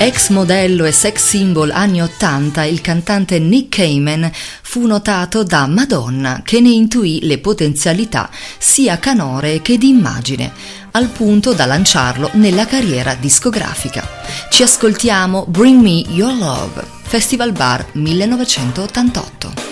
Ex modello e sex symbol anni 80, il cantante Nick Cayman fu notato da Madonna, che ne intuì le potenzialità sia canore che di immagine, al punto da lanciarlo nella carriera discografica. Ci ascoltiamo Bring Me Your Love, Festival Bar 1988.